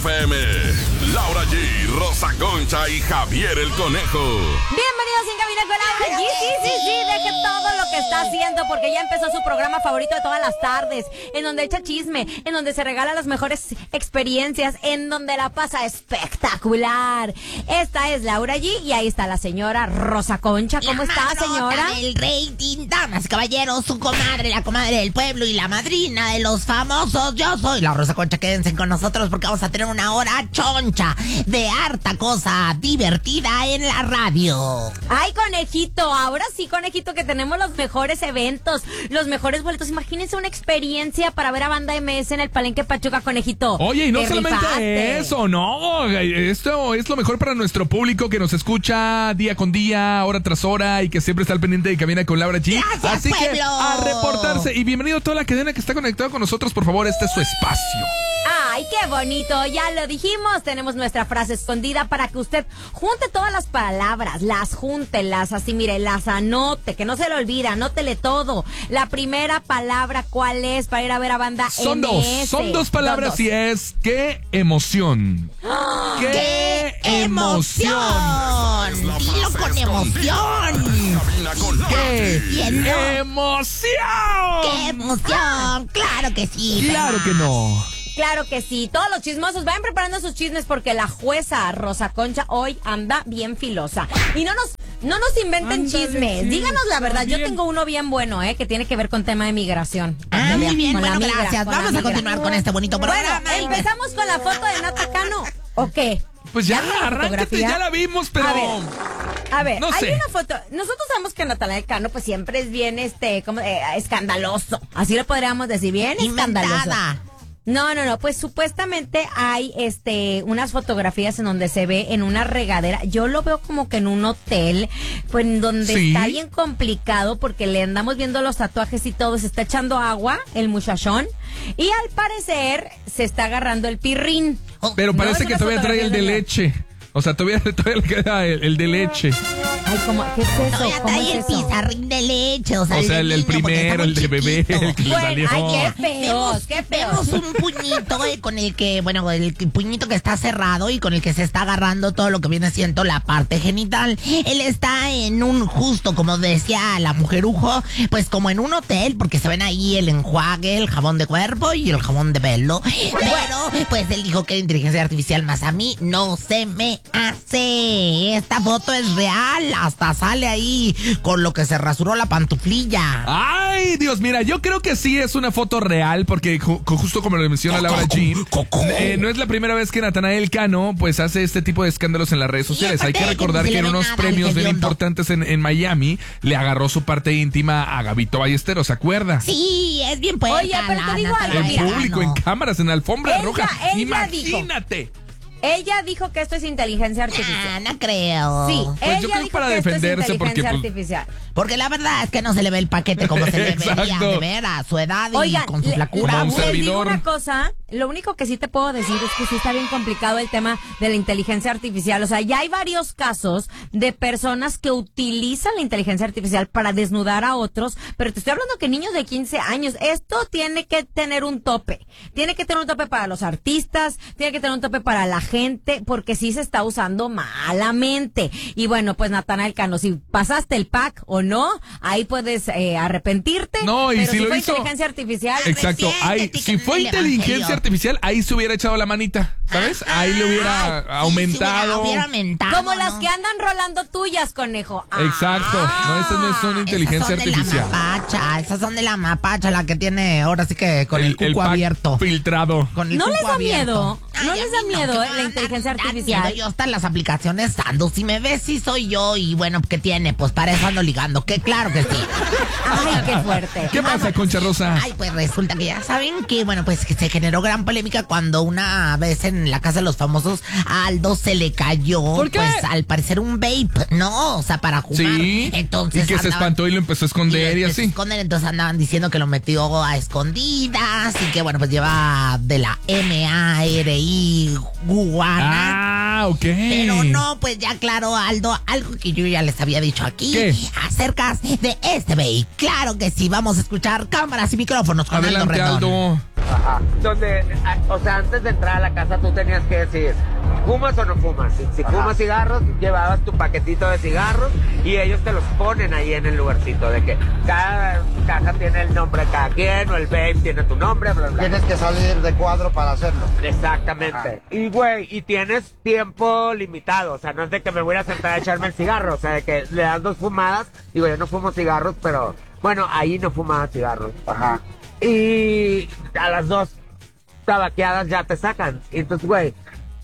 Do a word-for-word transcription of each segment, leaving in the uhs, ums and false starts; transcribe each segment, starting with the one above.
F M, Laura G, Rosa Concha y Javier el Conejo. Bienvenidos en Cabina con Laura G. Sí, sí, sí, deje todo lo que está haciendo porque ya empezó su programa favorito de todas las tardes, en donde echa chisme, en donde se regala las mejores experiencias, en donde la pasa espectacular. Esta es Laura G y ahí está la señora Rosa Concha. ¿Cómo la está, señora? El rating, damas, caballeros, su comadre, la comadre del pueblo y la madrina de los famosos. Yo soy la Rosa Concha, quédense con nosotros porque vamos a tener una hora choncha de harta cosa divertida en la radio. Ay, conejito, ahora sí, conejito, que tenemos los mejores eventos, los mejores boletos. Imagínense una experiencia para ver a Banda M S en el Palenque Pachuca, conejito. Oye, y no Te solamente rifaste. eso, no, esto es lo mejor para nuestro público que nos escucha día con día, hora tras hora y que siempre está al pendiente de Cabina con Laura G. Gracias, Así pueblo. que a reportarse y bienvenido a toda la cadena que está conectada con nosotros, por favor, este es su espacio. Ay, qué bonito, ya lo dijimos, tenemos nuestra frase escondida para que usted junte todas las palabras, las junte, las así, mire, las anote, que no se le olvide, anótele todo. La primera palabra, ¿cuál es para ir a ver a Banda Son M S? dos, son dos palabras Dos, dos. y es ¡qué emoción! ¡Qué, ¡Qué emoción! emoción! Dilo con emoción. Cabina con Laura ¡Qué G. ¿Quién no? emoción! ¡Qué emoción! Claro que sí. Claro que no. Claro que sí, todos los chismosos vayan preparando sus chismes porque la jueza Rosa Concha hoy anda bien filosa. Y no nos, no nos inventen Ándale, chismes, sí, díganos la verdad. Yo bien. tengo uno bien bueno, eh, que tiene que ver con tema de migración. Ah, muy bien, Con la bueno, migra, gracias. con la Vamos a migra. continuar con este bonito programa. Bueno, empezamos con la foto de Nata Cano. ¿O qué? Pues ya, ¿Ya vieron la arráncate, fotografía? ya la vimos, pero... A ver, a ver, No hay sé. una foto. Nosotros sabemos que Natanael Cano pues siempre es bien, este, como eh, escandaloso. Así lo podríamos decir, bien escandaloso. Inventada. No, no, no, pues supuestamente hay este unas fotografías en donde se ve en una regadera. Yo lo veo como que en un hotel, pues en donde Sí. está bien complicado porque le andamos viendo los tatuajes y todo, se está echando agua el muchachón y al parecer se está agarrando el pirrín. Pero No, parece es que una todavía trae el de fotografía de- leche. O sea, todavía, todavía le queda el, el de leche. Ay, ¿cómo? ¿Qué es eso? Todavía ¿Cómo trae es el eso? pizarrín de leche, o sea, O sea, el, de el niño, porque está primero, muy el de bebé, chiquito. el que le Bueno, salió. ay, qué feos, Vemos, qué vemos feos. un puñito eh, con el que, bueno, el puñito que está cerrado y con el que se está agarrando todo lo que viene siendo la parte genital. Él está en un, justo como decía la mujerujo, pues como en un hotel, porque se ven ahí el enjuague, el jabón de cuerpo y el jabón de pelo. Bueno, pues él dijo que era inteligencia artificial, más a mí no se me hace. Esta foto es real, hasta sale ahí con lo que se rasuró la pantuflilla. Ay, Dios, mira, yo creo que sí es una foto real, porque ju- justo como lo menciona Laura G, eh, no es la primera vez que Natanael Cano pues hace este tipo de escándalos en las redes sociales. Hay que aparte, recordar no se que le en ve unos nada, premios el bien hediondo. importantes en, en Miami le agarró su parte íntima a Gabito Ballesteros, ¿se acuerda? Sí, es bien puerca. Oye, pero te la digo algo, En Natanael mira. público, Cano. en cámaras, en alfombra Ella- roja. ella dijo. Imagínate. Ella dijo que esto es inteligencia Ah, artificial. no creo. Sí, Pues ella yo creo dijo para que esto es defenderse, porque, inteligencia pues, artificial. Porque la verdad es que no se le ve el paquete como se le debería Exacto. de ver a su edad y Oigan, con su le- flacura. Como un les digo servidor. una cosa, lo único que sí te puedo decir es que sí está bien complicado el tema de la inteligencia artificial. O sea, ya hay varios casos de personas que utilizan la inteligencia artificial para desnudar a otros, pero te estoy hablando que niños de quince años, esto tiene que tener un tope. Tiene que tener un tope para los artistas, tiene que tener un tope para la gente, porque sí se está usando malamente. Y bueno, pues Natanael Cano, si pasaste el pack o no, ahí puedes eh, arrepentirte. No, y pero si lo fue hizo- inteligencia artificial. Exacto, Recién ahí, que si fue el inteligencia evangelio. artificial, ahí se hubiera echado la manita, ¿sabes? Ahí le hubiera Ay, sí, aumentado. sí, hubiera, hubiera aumentado. Como las ¿no? que andan rolando tuyas, conejo. Ah. Exacto, no, esas no son inteligencia Esas son artificial. de la mapacha, esas son de la mapacha, la que tiene ahora sí que con el, cuco pack abierto. filtrado. Con el ¿No cuco les da abierto. miedo? ¿No Ay, les a da mí no, miedo, que eh, me la van a inteligencia dar artificial? miedo. Yo hasta en las aplicaciones ando. Si me ves, sí soy yo. Y bueno, ¿qué tiene? Pues para eso ando ligando. Que claro que sí. Ay, qué fuerte. ¿Qué pasa, Concha Rosa? Ay, pues resulta que ya saben que, bueno, pues que se generó gran polémica cuando una vez en la casa de los famosos a Aldo se le cayó, ¿Por qué? pues al parecer un vape, ¿no? O sea, para jugar. Sí, Entonces y que se andaban- espantó y lo empezó a esconder y, lo empezó a así. esconder, entonces andaban diciendo que lo metió a escondidas y que, bueno, pues lleva de la M A R I guana. Ah, ok. Pero no, pues ya aclaró Aldo algo que yo ya les había dicho aquí. ¿Qué? Acerca de este vape. Claro que sí, vamos a escuchar cámaras y micrófonos con Aldo Adelante, Rendón. Aldo. Ajá. Donde, o sea, antes de entrar a la casa tú tenías que decir, ¿fumas o no fumas? Si, si fumas cigarros, llevabas tu paquetito de cigarros y ellos te los ponen ahí en el lugarcito, de que cada caja tiene el nombre de cada quien, o el vape tiene tu nombre, bla, bla. Tienes que salir de cuadro para hacerlo. Exactamente. Ajá. Y, güey, y tienes tiempo limitado, o sea, no es de que me voy a sentar a echarme el cigarro, o sea, de que le das dos fumadas, digo, yo no fumo cigarros, pero, bueno, ahí no fumaba cigarros. Ajá. Y a las dos tabaqueadas ya te sacan. Entonces, güey,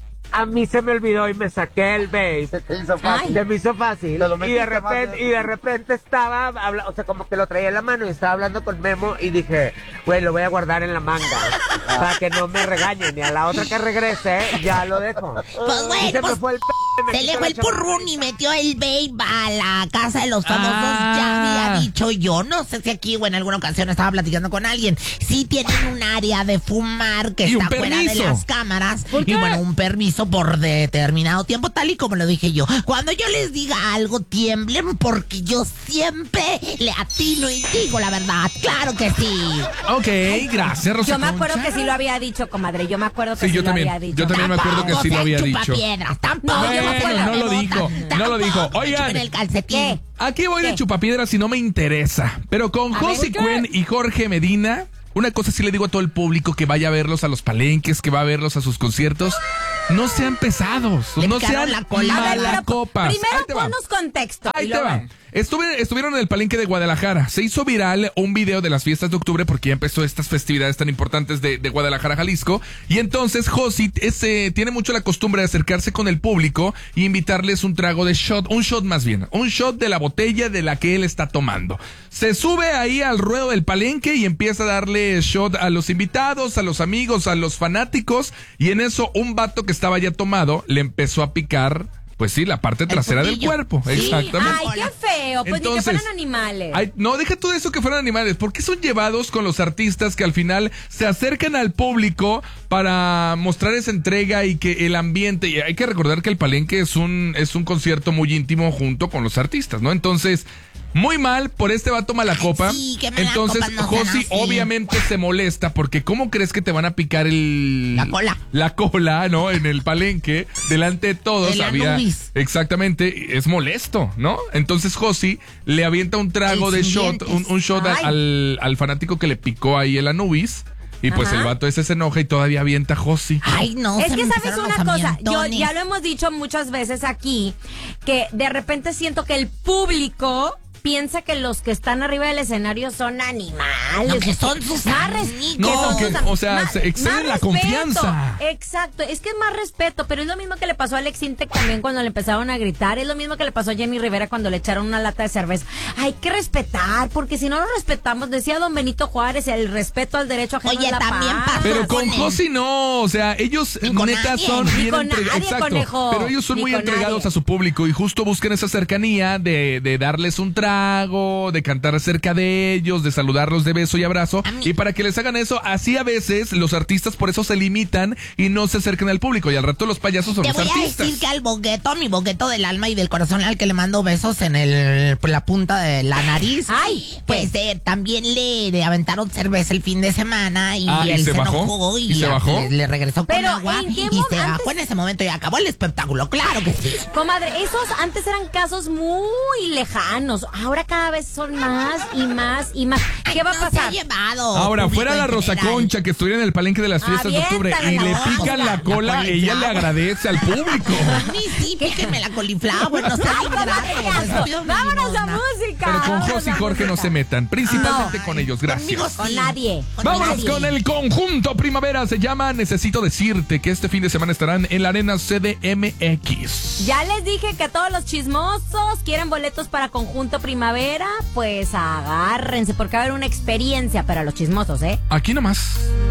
a mí se me olvidó y me saqué el vape. Se te hizo fácil. Se me hizo fácil. Te lo Y metiste de repente, más y de repente estaba, habla, o sea, como que lo traía en la mano y estaba hablando con Memo y dije, güey, lo voy a guardar en la manga para que no me regañen. Y a la otra que regrese, ya lo dejo. Pues bueno, y se pues, me fue el p me se quitó le fue la el purrún y metió el babe a la casa de los famosos. Ah. Ya había dicho yo. No sé si aquí o en alguna ocasión estaba platicando con alguien. Sí tienen un área de fumar que Y un está fuera de permiso. las cámaras. ¿Por Y qué? bueno, un permiso por determinado tiempo, tal y como lo dije yo. Cuando yo les diga algo, tiemblen porque yo siempre le atino y digo la verdad. Claro que sí. Ok, gracias, Rosa Yo me acuerdo Concha. que sí lo había dicho, comadre. Yo me acuerdo que Sí, sí, yo lo también. había dicho. Yo también me acuerdo que sí lo había dicho. Chupapiedras, tampoco. No, yo me acuerdo. Bueno, no lo dijo, no lo dijo. Tampoco me Oigan. chupen el calcetín. ¿Qué? Aquí voy de ¿Qué? chupapiedras y no me interesa. Pero con A ver, Josy ¿qué? Cuen y Jorge Medina, una cosa sí le digo a todo el público que vaya a verlos a los palenques, que va a verlos a sus conciertos. No sean pesados, Le no picaron sean la cola. A ver, pero malacopas. primero Ahí te va. ponnos contexto. Ahí y te luego- va. Estuve, estuvieron en el palenque de Guadalajara. Se hizo viral un video de las fiestas de octubre porque ya empezó estas festividades tan importantes de, de Guadalajara, Jalisco. Y entonces Josy ese, tiene mucho la costumbre de acercarse con el público y invitarles un trago de shot, un shot más bien, un shot de la botella de la que él está tomando. Se sube ahí al ruedo del palenque y empieza a darle shot a los invitados, a los amigos, a los fanáticos. Y en eso un vato que estaba ya tomado le empezó a picar. Pues sí, la parte trasera del fundillo. cuerpo, Sí. exactamente. Ay, qué feo. Pues Entonces, ni que fueran animales. Ay, no, deja todo eso que fueran animales. ¿Por qué son llevados con los artistas que al final se acercan al público para mostrar esa entrega y que el ambiente? Y hay que recordar que el palenque es un, es un concierto muy íntimo junto con los artistas, ¿no? Entonces, muy mal por este vato malacopa. Sí, qué Entonces, malacopas no sean Josy así. obviamente se molesta porque ¿cómo crees que te van a picar el... La cola. La cola, ¿no? En el palenque, delante de todos. El había Anubis. Exactamente, es molesto, ¿no? Entonces Josy le avienta un trago El de sin shot, dientes. un, un shot a- Ay. al, al fanático que le picó ahí el Anubis. Y pues Ajá. el vato ese se enoja y todavía avienta a Josy. Ay, no. Es se que me sabes empezaron una los cosa, yo amientones. ya lo hemos dicho muchas veces aquí, que de repente siento que el público piensa que los que están arriba del escenario son animales. No, que son sus Más res- amigos. No, son que, sus am- o sea, más- se exceden más la respeto. confianza. Exacto, es que es más respeto, pero es lo mismo que le pasó a Alex Intec también cuando le empezaron a gritar, es lo mismo que le pasó a Jenny Rivera cuando le echaron una lata de cerveza. Hay que respetar, porque si no lo respetamos, decía don Benito Juárez, el respeto al derecho ajeno Oye, es la también paz. pasa Pero con con él. Josy no, o sea, ellos Ni con neta nadie. son Ni bien con entregados. nadie, Exacto. conejo. Pero ellos son Ni muy con entregados nadie. a su público y justo buscan esa cercanía de, de darles un trago, de cantar cerca de ellos, de saludarlos de beso y abrazo. A mí- Y para que les hagan eso, así a veces los artistas por eso se limitan y no se acercan al público. Y al rato los payasos son Te los voy a artistas. decir que al bogueto, mi bogueto del alma y del corazón, al que le mando besos en el por la punta de la nariz. Ay, pues eh, también le, le aventaron cerveza el fin de semana y Ah, ¿y él se se, bajó? enojó y, ¿Y se bajó? Le, le regresó con Pero, agua ¿en qué y mo- se antes- bajó en ese momento y acabó el espectáculo. Claro que sí. Comadre, esos antes eran casos muy lejanos. Ahora cada vez son más y más y más. ¿Qué va a No se ha pasar? llevado. Ahora, público fuera la en Rosa general. Concha que estuviera en el palenque de las fiestas de octubre Aviéntale y la le boca. pican la La cola, coliflor. ella le agradece al público. A mí sí, píquenme la coliflor, no sean Ay, comadre, qué ingratos, les asco. pido una Vámonos a limosna. música. Pero con vámonos Josy y a Jorge no música. se metan, principalmente Ay, con ellos, conmigo gracias. sí. Con nadie. Con Vámonos nadie. con el conjunto Primavera, se llama Necesito Decirte, que este fin de semana estarán en la Arena C D M X. Ya les dije que todos los chismosos quieren boletos para Conjunto Primavera, pues agárrense porque va a haber una experiencia para los chismosos, ¿eh? Aquí nomás.